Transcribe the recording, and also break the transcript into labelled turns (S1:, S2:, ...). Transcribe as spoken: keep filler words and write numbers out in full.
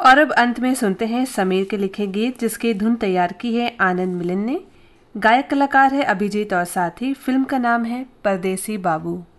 S1: और अब अंत में सुनते हैं समीर के लिखे गीत जिसकी धुन तैयार की है आनंद मिलिन ने। गायक कलाकार है अभिजीत और साथी। फिल्म का नाम है परदेसी बाबू।